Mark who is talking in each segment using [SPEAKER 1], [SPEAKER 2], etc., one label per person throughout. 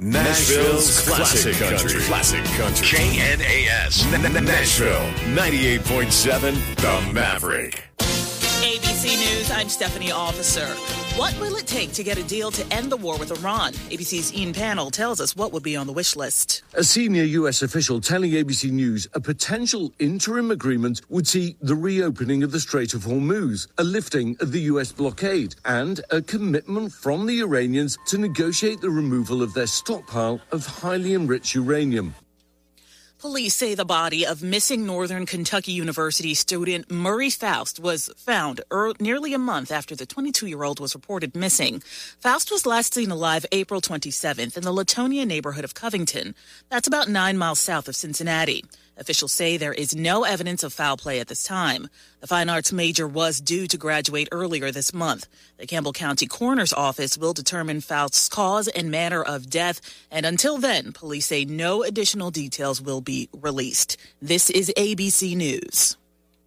[SPEAKER 1] Nashville's classic country. Classic country. KNAS. Nashville. 98.7 The Maverick.
[SPEAKER 2] ABC News, I'm Stephanie Officer. What will it take to get a deal to end the war with Iran? ABC's Ian Pannell tells us what would be on the wish list.
[SPEAKER 3] A senior U.S. official telling ABC News a potential interim agreement would see the reopening of the Strait of Hormuz, a lifting of the U.S. blockade, and a commitment from the Iranians to negotiate the removal of their stockpile of highly enriched uranium.
[SPEAKER 2] Police say the body of missing Northern Kentucky University student Murray Faust was found nearly a month after the 22-year-old was reported missing. Faust was last seen alive April 27th in the Latonia neighborhood of Covington. That's about 9 miles south of Cincinnati. Officials say there is no evidence of foul play at this time. The fine arts major was due to graduate earlier this month. The Campbell County Coroner's Office will determine Faust's cause and manner of death, and until then, police say no additional details will be released. This is ABC News.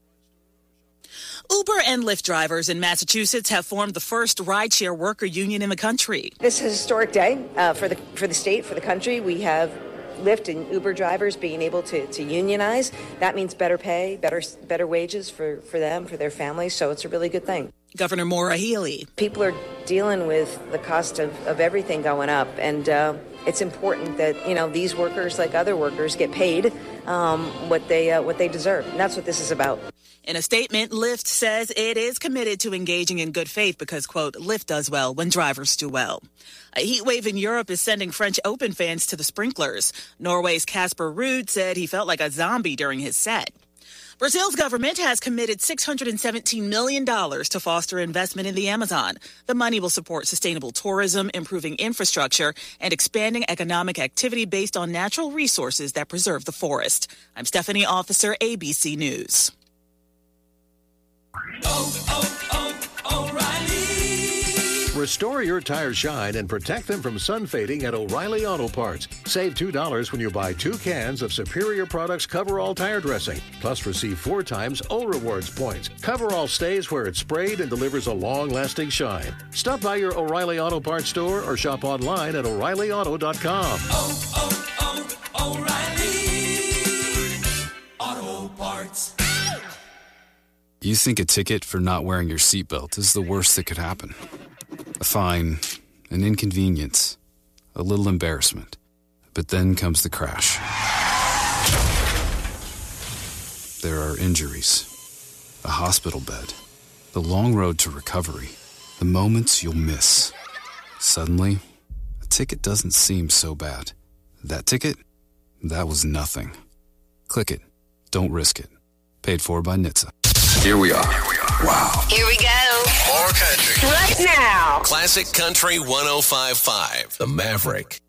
[SPEAKER 2] Uber and Lyft drivers in Massachusetts have formed the first rideshare worker union in the country.
[SPEAKER 4] This is a historic day for the state, for the country. We have Lyft and Uber drivers being able to unionize. That means better pay, better wages for them, for their families. So it's a really good thing.
[SPEAKER 2] Governor Maura Healey.
[SPEAKER 4] People are dealing with the cost of everything going up, and it's important that these workers, like other workers, get paid what they deserve. And that's what this is about.
[SPEAKER 2] In a statement, Lyft says it is committed to engaging in good faith because, quote, Lyft does well when drivers do well. A heat wave in Europe is sending French Open fans to the sprinklers. Norway's Casper Ruud said he felt like a zombie during his set. Brazil's government has committed $617 million to foster investment in the Amazon. The money will support sustainable tourism, improving infrastructure, and expanding economic activity based on natural resources that preserve the forest. I'm Stephanie Officer, ABC News.
[SPEAKER 5] O'Reilly. Restore your tires shine and protect them from sun fading at O'Reilly Auto Parts. Save $2 when you buy 2 cans of Superior Products Coverall tire dressing. Plus receive 4 times O Rewards points. Coverall stays where it's sprayed and delivers a long-lasting shine. Stop by your O'Reilly Auto Parts store or shop online at O'ReillyAuto.com.
[SPEAKER 6] O'Reilly Auto Parts.
[SPEAKER 7] You think a ticket for not wearing your seatbelt is the worst that could happen. A fine, an inconvenience, a little embarrassment. But then comes the crash. There are injuries, a hospital bed, the long road to recovery, the moments you'll miss. Suddenly, a ticket doesn't seem so bad. That ticket? That was nothing. Click it. Don't risk it. Paid for by NHTSA.
[SPEAKER 1] Here we are. Wow.
[SPEAKER 8] Here we go.
[SPEAKER 1] More country.
[SPEAKER 8] Right now.
[SPEAKER 1] Classic Country 105.5. The Maverick.